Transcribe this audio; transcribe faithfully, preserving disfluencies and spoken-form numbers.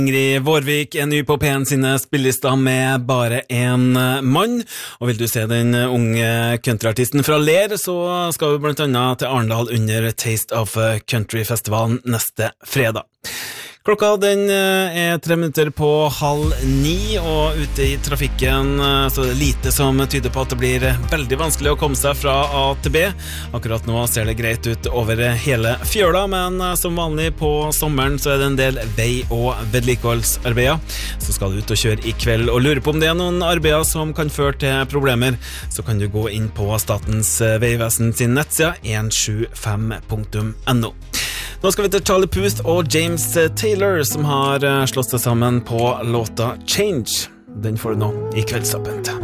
Ingrid Vårvik er ny på P en sine spillelister med bare en mann, og vil du se den unge countryartisten fra Ler, så skal vi blant annet til Arendal under Taste of Country-festivalen neste fredag. Klokka den er tre minutter på halv ni, og ute i trafikken så er det lite som tyder på at det blir veldig vanskelig å komme seg fra A til B. Akkurat nå ser det greit ut over hele fjøla, men som vanlig på sommeren så er det en del vei- og vedlikeholdsarbeider. Så skal du ut og kjøre i kveld og lure på om det er noen arbeider som kan føre til problemer, så kan du gå inn på Statens Vegvesen sin nettside en sju fem punktum no. Nå skal vi til Charlie Puth og James Taylor, som har slått seg sammen på låta Change. Den får du nå i Kveldsåpent.